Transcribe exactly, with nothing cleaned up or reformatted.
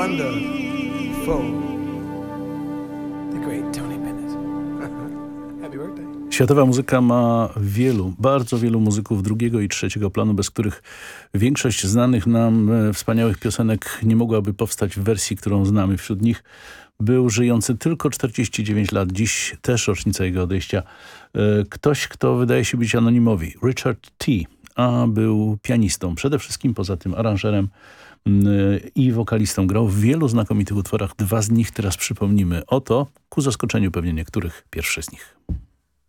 wonderful. The great Tony Bennett. Happy birthday. Światowa muzyka ma wielu, bardzo wielu muzyków drugiego i trzeciego planu, bez których większość znanych nam e, wspaniałych piosenek nie mogłaby powstać w wersji, którą znamy. Wśród nich był żyjący tylko czterdzieści dziewięć lat, dziś też rocznica jego odejścia. E, ktoś, kto wydaje się być anonimowy, Richard T., a był pianistą, przede wszystkim poza tym aranżerem i wokalistą. Grał w wielu znakomitych utworach. Dwa z nich teraz przypomnimy. Oto, ku zaskoczeniu pewnie niektórych, pierwszy z nich.